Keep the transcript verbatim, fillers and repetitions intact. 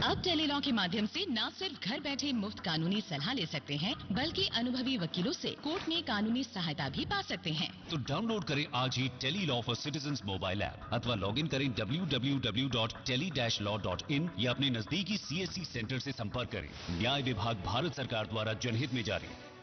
अब टेलीलॉ के माध्यम से न सिर्फ घर बैठे मुफ्त कानूनी सलाह ले सकते हैं, बल्कि अनुभवी वकीलों से कोर्ट में कानूनी सहायता भी पा सकते हैं। तो डाउनलोड करें आज ही Tele-Law for citizen mobile app अथवा लॉग इन करें W W W dot tele dash law dot in या अपने नजदीकी सी एस सी सेंटर से संपर्क करें। न्याय विभाग भारत सरकार द्वारा जनहित में जारी।